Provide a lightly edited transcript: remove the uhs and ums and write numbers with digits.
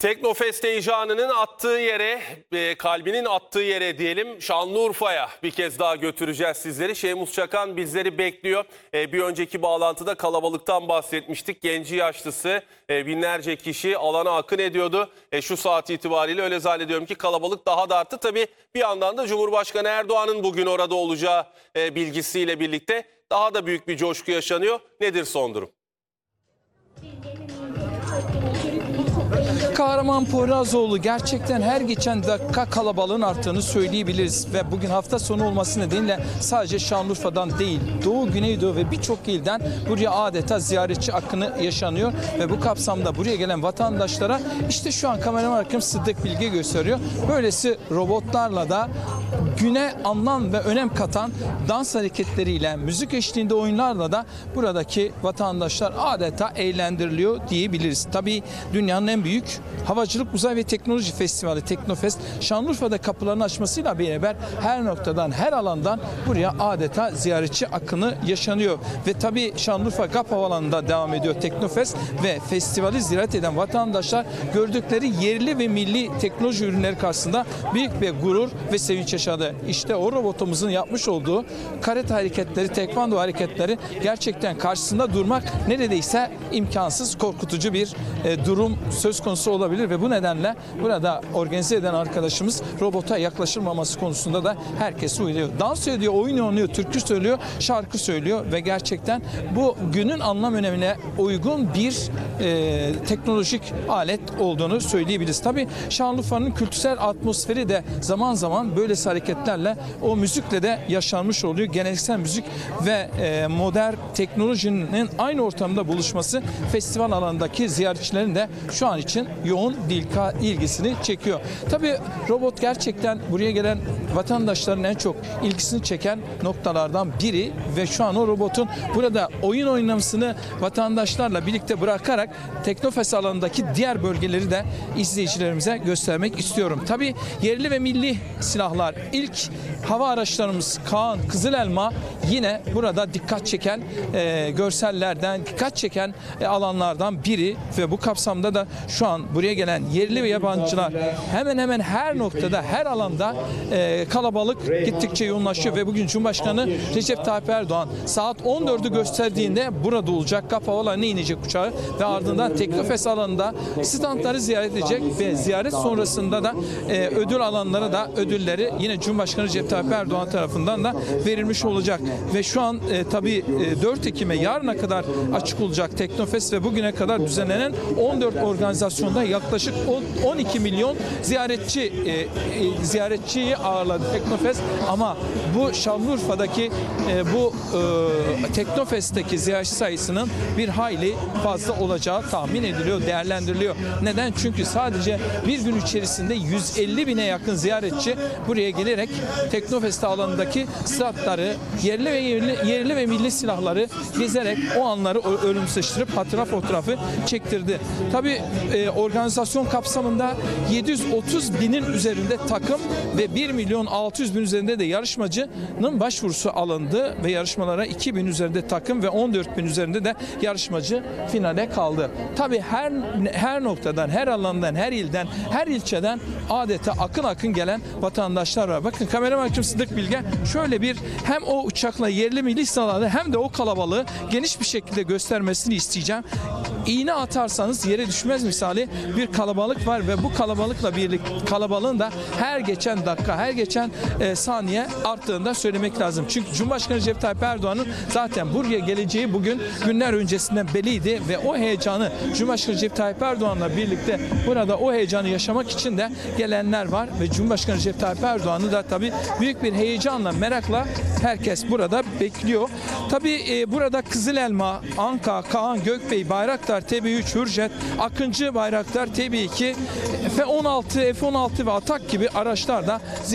Teknofest heyecanının attığı yere, kalbinin attığı yere diyelim, Şanlıurfa'ya bir kez daha götüreceğiz sizleri. Şeymus Çakan bizleri bekliyor. Bir önceki bağlantıda kalabalıktan bahsetmiştik. Genci yaşlısı binlerce kişi alana akın ediyordu. Şu saat itibariyle öyle zannediyorum ki kalabalık daha da arttı. Tabii bir yandan da Cumhurbaşkanı Erdoğan'ın bugün orada olacağı bilgisiyle birlikte daha da büyük bir coşku yaşanıyor. Nedir son durum? Kahramanpoyrazoğlu gerçekten her geçen dakika kalabalığın arttığını söyleyebiliriz ve bugün hafta sonu olması nedeniyle sadece Şanlıurfa'dan değil Doğu, Güneydoğu ve birçok ilden buraya adeta ziyaretçi akını yaşanıyor ve bu kapsamda buraya gelen vatandaşlara işte şu an kameraman arkadaşım Sıddık Bilge gösteriyor. Böylesi robotlarla da güne anlam ve önem katan dans hareketleriyle, müzik eşliğinde oyunlarla da buradaki vatandaşlar adeta eğlendiriliyor diyebiliriz. Tabii dünyanın en büyük havacılık, uzay ve teknoloji festivali Teknofest Şanlıurfa'da kapılarını açmasıyla beraber her noktadan, her alandan buraya adeta ziyaretçi akını yaşanıyor. Ve tabii Şanlıurfa GAP Havaalanı'nda devam ediyor Teknofest ve festivali ziyaret eden vatandaşlar gördükleri yerli ve milli teknoloji ürünleri karşısında büyük bir gurur ve sevinç yaşadı. İşte o robotumuzun yapmış olduğu karate hareketleri, tekvando hareketleri gerçekten karşısında durmak neredeyse imkansız, korkutucu bir durum söz konusu olabilir ve bu nedenle burada organize eden arkadaşımız robota yaklaşılmaması konusunda da herkesi uyarıyor. Dans ediyor, oyun oynuyor, türkü söylüyor, şarkı söylüyor ve gerçekten bu günün anlam önemine uygun bir teknolojik alet olduğunu söyleyebiliriz. Tabii Şanlıurfa'nın kültürel atmosferi de zaman zaman böylesi hareketlerle o müzikle de yaşanmış oluyor. Geleneksel müzik ve modern teknolojinin aynı ortamda buluşması festival alanındaki ziyaretçilerin de şu an için yoğun ilgisini çekiyor. Tabii robot gerçekten buraya gelen vatandaşların en çok ilgisini çeken noktalardan biri ve şu an o robotun burada oyun oynamasını vatandaşlarla birlikte bırakarak Teknofest alanındaki diğer bölgeleri de izleyicilerimize göstermek istiyorum. Tabii yerli ve milli silahlar, ilk hava araçlarımız Kaan, Kızılelma yine burada dikkat çeken görsellerden, dikkat çeken alanlardan biri ve bu kapsamda da şu an buraya gelen yerli ve yabancılar hemen hemen her noktada, her alanda kalabalık gittikçe yoğunlaşıyor ve bugün Cumhurbaşkanı Recep Tayyip Erdoğan saat 14'ü gösterdiğinde burada olacak, GAP Havaalanı'na inecek uçağı ve ardından Teknofest alanında standları ziyaret edecek ve ziyaret sonrasında da ödül alanlara da ödülleri yine Cumhurbaşkanı Recep Tayyip Erdoğan tarafından da verilmiş olacak ve şu an tabii 4 Ekim'e yarına kadar açık olacak Teknofest ve bugüne kadar düzenlenen 14 organizasyonda yaklaşık 12 milyon ziyaretçiyi ağırladı Teknofest ama bu Şanlıurfa'daki bu Teknofest'teki ziyaretçi sayısının bir hayli fazla olacağı tahmin ediliyor, değerlendiriliyor. Neden? Çünkü sadece bir gün içerisinde 150 bine yakın ziyaretçi buraya gelerek Teknofest alanındaki statları, yerli ve milli silahları gezerek o anları ölümsüzleştirip hatıra fotoğrafı çektirdi. Tabii organizasyon kapsamında 730 binin üzerinde takım ve 1 milyon 600 bin üzerinde de yarışmacının başvurusu alındı ve yarışmalara 2 bin üzerinde takım ve 14 bin üzerinde de yarışmacı finale kaldı. Tabii her noktadan, her alandan, her ilden, her ilçeden adeta akın akın gelen vatandaşlar var. Bakın kameraman arkadaşım Sıddık Bilge şöyle bir hem o uçakla yerli milli silahları hem de o kalabalığı geniş bir şekilde göstermesini isteyeceğim. İğne atarsanız yere düşmez misali bir kalabalık var ve bu kalabalıkla birlikte kalabalığın da her geçen dakika, her geçen saniye arttığını da söylemek lazım. Çünkü Cumhurbaşkanı Recep Tayyip Erdoğan'ın zaten buraya geleceği bugün günler öncesinden belliydi ve o heyecanı Cumhurbaşkanı Recep Tayyip Erdoğan'la birlikte burada o heyecanı yaşamak için de gelenler var ve Cumhurbaşkanı Recep Tayyip Erdoğan'ı da tabii büyük bir heyecanla, merakla herkes burada bekliyor. Tabii burada Kızılelma, Anka, Kaan, Gökbey, Bayraktar, TB3, Hürjet, Akıncı Bayraktar, TB2, F-16, F-16 ve Atak gibi araçlar da